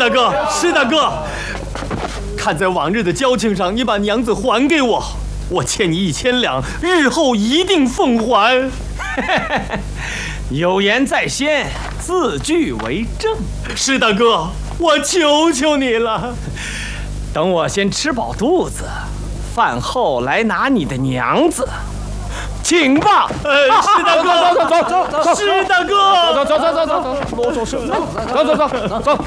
哥，施大哥，看在往日的交情上，你把娘子还给我，我欠你1000两，日后一定奉还。 有言在先，字句为证。 施大哥，我求求你了， 等我先吃饱肚子，饭后来拿你的娘子，请吧。 施大哥， 走， 施大哥， 走，啰嗦什么？走，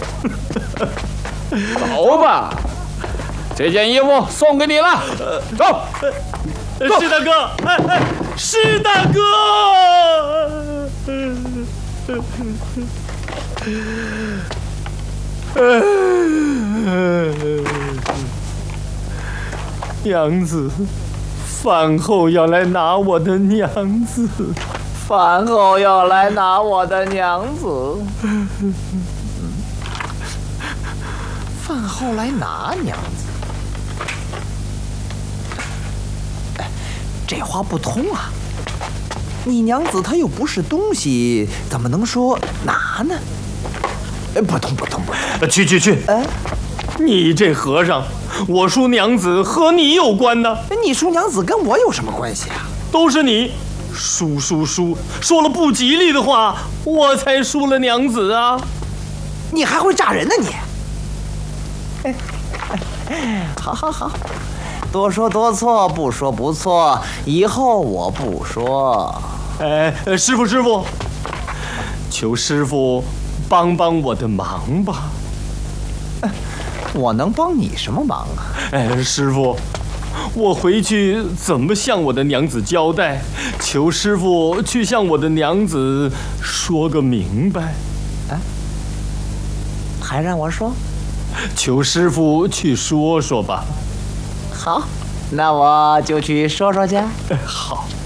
走吧。这件衣服送给你了，走。 施大哥，施大哥。娘子，饭后要来拿我的娘子。 饭后要来拿我的娘子。饭后来拿娘子。这话不通啊！你娘子她又不是东西，怎么能说拿呢？不通！ 去！你这和尚，我叔娘子和你有关呢？ 你叔娘子跟我有什么关系啊？ 都是你，叔，说了不吉利的话，我才输了娘子啊！ 你还会炸人呢你！好。多说多错，不说不错。以后我不说。 师傅，求师傅帮我的忙吧。 我能帮你什么忙啊？ 师傅，我回去怎么向我的娘子交代？求师傅去向我的娘子说个明白。 还让我说？ 求师傅去说说吧。 好，那我就去说说去。 好。